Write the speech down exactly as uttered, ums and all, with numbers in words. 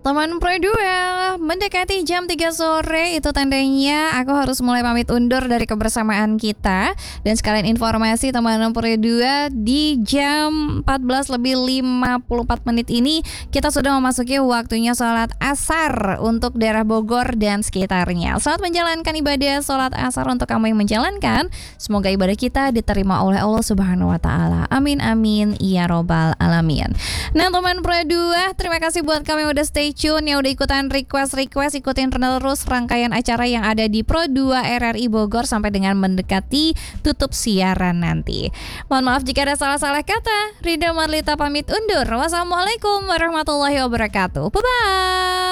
Teman Pro dua, mendekati jam tiga sore itu tandanya aku harus mulai pamit undur dari kebersamaan kita. Dan sekalian informasi teman Pro dua, di jam empat belas lebih lima puluh empat menit ini kita sudah memasuki waktunya sholat asar untuk daerah Bogor dan sekitarnya. Selamat menjalankan ibadah sholat asar untuk kamu yang menjalankan. Semoga ibadah kita diterima oleh Allah Subhanahu Wa Taala. Amin amin ya robbal alamin. Nah teman Pro dua, terima kasih buat kamu yang udah stay tune, yang udah ikutan request-request, ikutin terus rangkaian acara yang ada di Pro dua R R I Bogor sampai dengan mendekati tutup siaran nanti. Mohon maaf jika ada salah-salah kata. Rida Marlita pamit undur. Wassalamualaikum warahmatullahi wabarakatuh. Bye-bye.